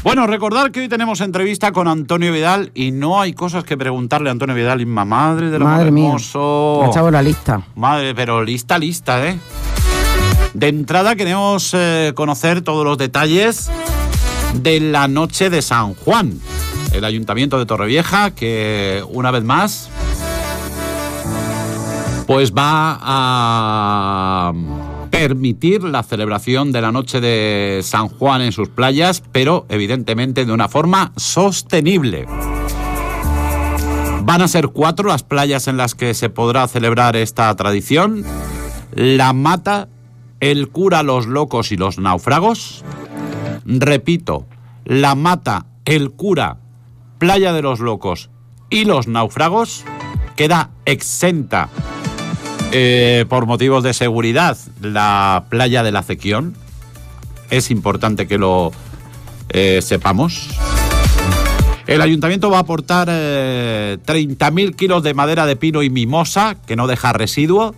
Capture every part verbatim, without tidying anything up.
Bueno, recordar que hoy tenemos entrevista con Antonio Vidal y no hay cosas que preguntarle a Antonio Vidal. Y madre de lo Madre mía, hermoso. me echaba la lista. Madre, pero lista, lista, ¿eh? De entrada queremos eh, conocer todos los detalles de la noche de San Juan. El Ayuntamiento de Torrevieja, que una vez más pues va a permitir la celebración de la noche de San Juan en sus playas, pero evidentemente de una forma sostenible. Van a ser cuatro las playas en las que se podrá celebrar esta tradición: La Mata, El Cura, Los Locos y Los Náufragos. Repito, La Mata, El Cura, Playa de los Locos y Los Náufragos. Queda exenta eh, por motivos de seguridad la playa de la Cequión. Es importante que lo eh, sepamos. El ayuntamiento va a aportar eh, treinta mil kilos de madera de pino y mimosa, que no deja residuo.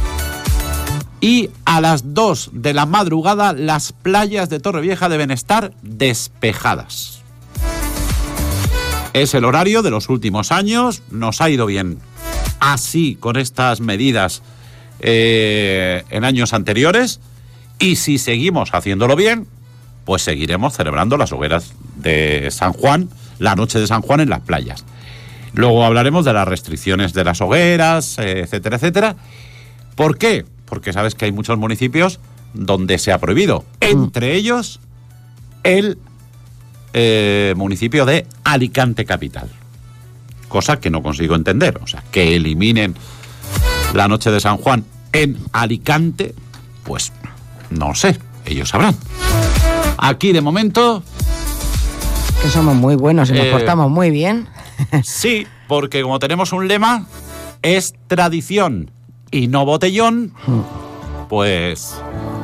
Y a las dos de la madrugada las playas de Torrevieja deben estar despejadas. Es el horario de los últimos años, nos ha ido bien así con estas medidas eh, en años anteriores, y si seguimos haciéndolo bien, pues seguiremos celebrando las hogueras de San Juan, la noche de San Juan en las playas. Luego hablaremos de las restricciones de las hogueras, eh, etcétera, etcétera. ¿Por qué? Porque sabes que hay muchos municipios donde se ha prohibido, entre ellos el eh, municipio de Alicante Capital. Cosa que no consigo entender, o sea, que eliminen la noche de San Juan en Alicante, pues no sé, ellos sabrán. Aquí de momento... Que somos muy buenos y nos eh, portamos muy bien. Sí, porque como tenemos un lema, es tradición y no botellón, pues...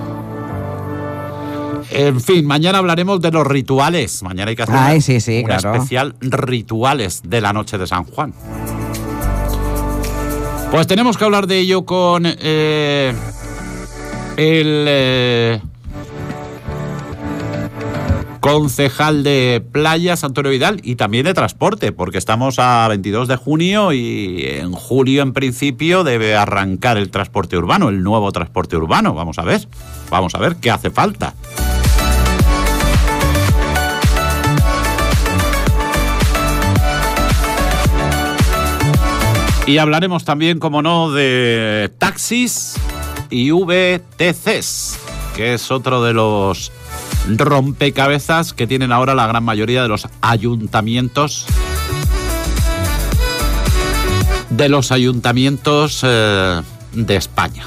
En fin, mañana hablaremos de los rituales. Mañana hay que hacer Ay, una, sí, sí, una claro. especial rituales de la noche de San Juan. Pues tenemos que hablar de ello con eh, el eh, concejal de playas, Antonio Vidal, y también de transporte, porque estamos a veintidós de junio y en julio, en principio, debe arrancar el transporte urbano, el nuevo transporte urbano. Vamos a ver, vamos a ver qué hace falta. Y hablaremos también, como no, de taxis y V T Cs, que es otro de los rompecabezas que tienen ahora la gran mayoría de los ayuntamientos de los ayuntamientos eh, de España.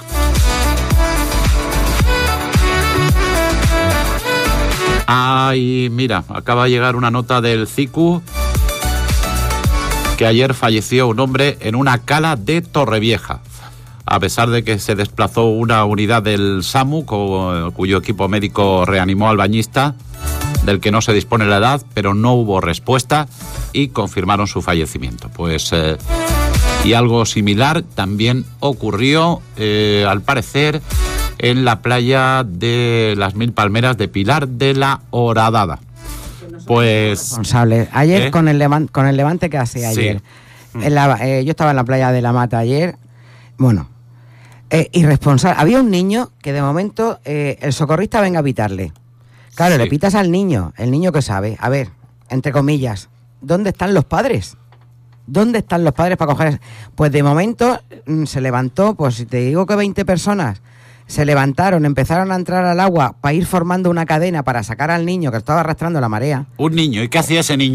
Ay, mira, acaba de llegar una nota del C I C U que ayer falleció un hombre en una cala de Torrevieja, a pesar de que se desplazó una unidad del SAMU, co- cuyo equipo médico reanimó al bañista, del que no se dispone la edad, pero no hubo respuesta y confirmaron su fallecimiento. Pues eh, y algo similar también ocurrió, eh, al parecer, en la playa de las Mil Palmeras de Pilar de la Horadada. Pues Responsable. Ayer ¿eh? con el levan- con el levante que hace ayer. Sí. En la- eh, yo estaba en la playa de La Mata ayer. Bueno, eh, irresponsable. Había un niño que de momento eh, el socorrista venga a pitarle. Claro, Sí. le pitas al niño, el niño que sabe. A ver, entre comillas, ¿dónde están los padres? ¿Dónde están los padres para coger? Pues de momento mm, se levantó, pues si te digo que veinte personas se levantaron, empezaron a entrar al agua para ir formando una cadena para sacar al niño que estaba arrastrando la marea. un niño, ¿y qué hacía ese niño?